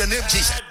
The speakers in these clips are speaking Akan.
the name Jesus.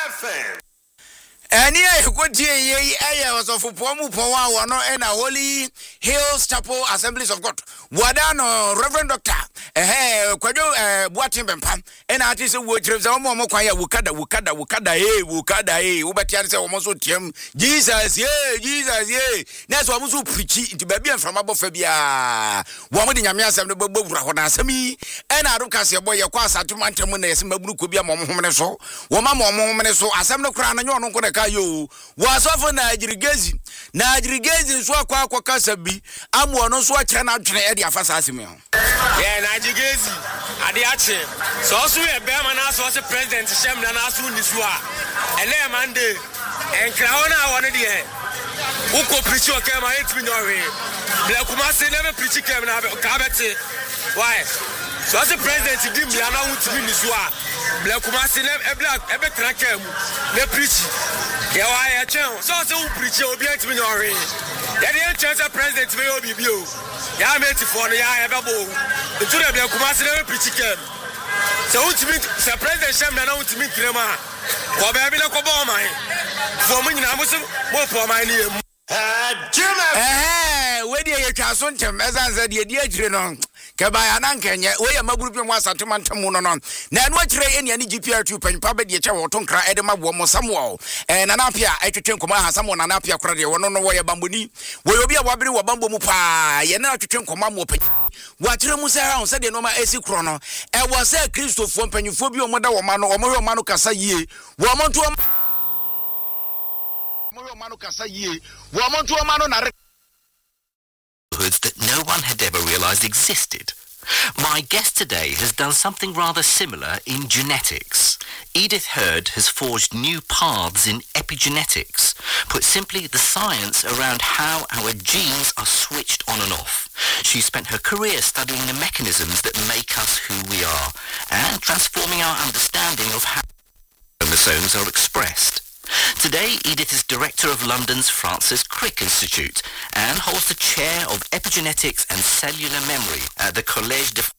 Any I was of Pomu Powa, no, and a Holy Hills Chapel Assemblies of God. Wadano, Reverend Doctor, Quado, Boatim Pam, and artists who would travel Momoquaya, Wukada, Ubatian, almost Tim, Jesus, yeah. That's what was who preach into baby from above Fabia. Woman in Yamias and the Bobo Rahonasami, and I don't cast your boy, a quasa to Mantamunes, Mabukubia Momomeso, Woman Momomeso, Asam Crown, and you're not kayo was often Nigerians so kwa kasabi amu no so akira na dwene e dia fasa asemi ho Nigerians ade ache so so e be ma na so se president shem na na so ni so a ele mande enkra na won de uko preach o kema 8 million bla kuma se never preach kema na ka beti why so as a president dim ya na wutimi ni so a bla kuma se e be traka mu na preach ya wa ya chen so as who preach obi 8 million ya dey chance president me obi bio ya meti for ya e be bo to the bla kuma se never preach kema so wutimi se president shem na wutimi kirema ko be bi na ko bo man for mu nyina mo se mo po man ni we dey ya twa so ntem ezanza de di agire no Kabaya Nanke, we are Mabubi Wasamantamunon. Nan what tray any GPR2 pen public the chair Tonka Edema Womo Samuel and Anapia Etunkoma someone Anapia Cradia one no way bambuni. We will be a wabri wa bambo mupa yena to Tunkoma mope. What Remusa said the Noma AC Chrono and was a Christo from Penufobio Mother Womano or Moro Mano Casaye Woman to Moro Mano Casaye Woman to a Mano that no one had ever realized existed. My guest today has done something rather similar in genetics. Edith Heard has forged new paths in epigenetics. Put simply, the science around how our genes are switched on and off. She spent her career studying the mechanisms that make us who we are and transforming our understanding of how chromosomes are expressed. Today, Edith is director of London's Francis Crick Institute and holds the chair of epigenetics and cellular memory at the Collège de